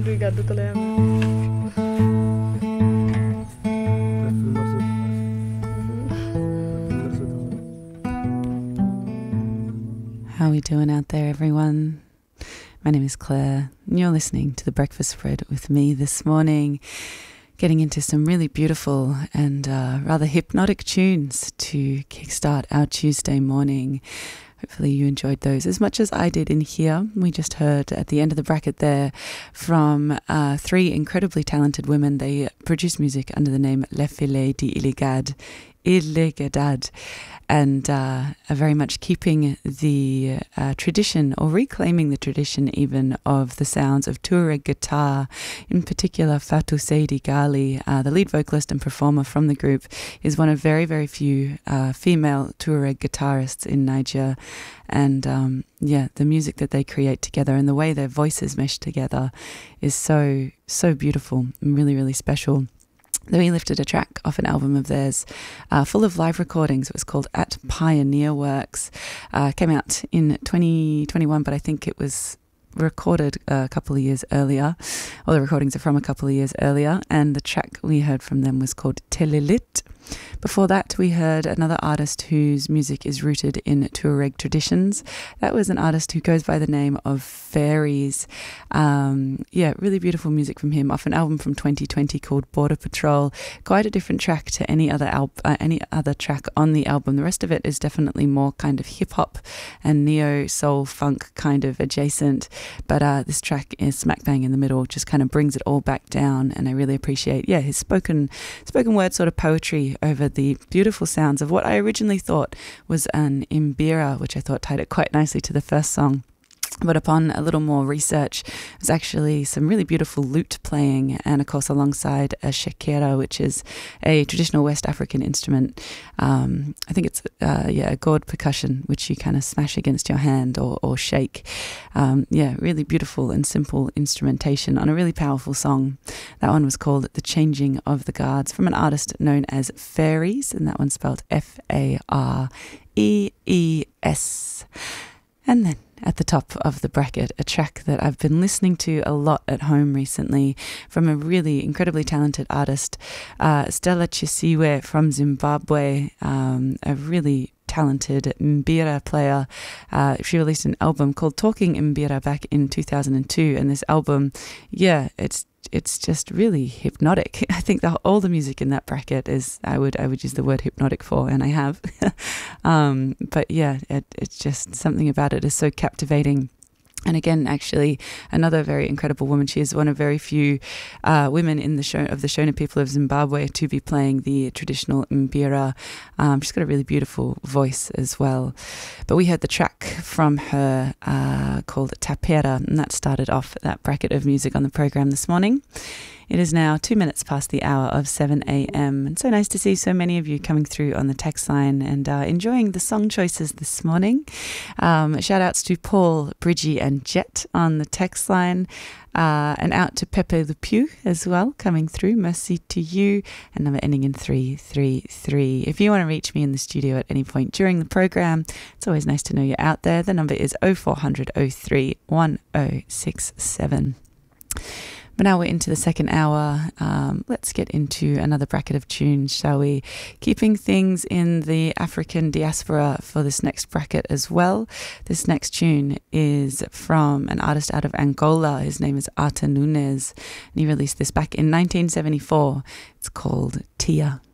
Obrigado, Talema. How are we doing out there, everyone? My name is Claire, and you're listening to The Breakfast Spread with me this morning, getting into some really beautiful and rather hypnotic tunes to kickstart our Tuesday morning. Hopefully you enjoyed those as much as I did in here. We just heard at the end of the bracket there from three incredibly talented women. They produce music under the name Les Filles d'Illegad, and are very much keeping the tradition, or reclaiming the tradition even, of the sounds of Tuareg guitar. In particular, Fatou Seydi Ghali, the lead vocalist and performer from the group, is one of very, very few female Tuareg guitarists in Niger. And the music that they create together and the way their voices mesh together is so, so beautiful and really, really special. We lifted a track off an album of theirs full of live recordings. It was called At Pioneer Works. Came out in 2021, but I think it was recorded a couple of years earlier, or the recordings are from a couple of years earlier, and the track we heard from them was called Telelit. Before that, we heard another artist whose music is rooted in Tuareg traditions. That was an artist who goes by the name of Fairies. Really beautiful music from him, off an album from 2020 called Border Patrol. Quite a different track to any other track on the album. The rest of it is definitely more kind of hip-hop and neo-soul funk kind of adjacent. But this track is smack bang in the middle, just kind of brings it all back down. And I really appreciate, his spoken word sort of poetry over the beautiful sounds of what I originally thought was an Mbira, which I thought tied it quite nicely to the first song. But upon a little more research, there's actually some really beautiful lute playing, and of course alongside a shekera, which is a traditional West African instrument. I think it's a gourd percussion, which you kind of smash against your hand or shake. Really beautiful and simple instrumentation on a really powerful song. That one was called The Changing of the Guards, from an artist known as Fairies, and that one's spelled Farees. And then at the top of the bracket, a track that I've been listening to a lot at home recently from a really incredibly talented artist, Stella Chisiwe from Zimbabwe, a really talented Mbira player. She released an album called Talking Mbira back in 2002, and this album, it's just really hypnotic. I think all the music in that bracket is, I would use the word hypnotic for, and I have. It's just something about it is so captivating. And again, actually, another very incredible woman. She is one of very few women in the Shona people of Zimbabwe to be playing the traditional Mbira. She's got a really beautiful voice as well. But we heard the track from her called Tapera, and that started off that bracket of music on the program this morning. It is now 2 minutes past the hour of 7 a.m. And so nice to see so many of you coming through on the text line and enjoying the song choices this morning. Shout outs to Paul, Bridgie and Jet on the text line. And out to Pepe Le Pew as well, coming through. Merci to you. And number ending in 333. If you want to reach me in the studio at any point during the program, it's always nice to know you're out there. The number is 0400 03 1067. But now we're into the second hour. Let's get into another bracket of tunes, shall we? Keeping things in the African diaspora for this next bracket as well. This next tune is from an artist out of Angola. His name is Arta Nunes, and he released this back in 1974. It's called Tia.